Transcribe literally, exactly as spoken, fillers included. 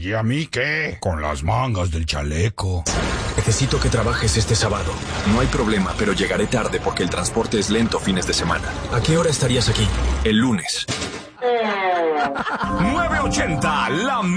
¿Y a mí qué? Con las mangas del chaleco. Necesito que trabajes este sábado. No hay problema, pero llegaré tarde porque el transporte es lento fines de semana. ¿A qué hora estarías aquí? El lunes. nueve ochenta, la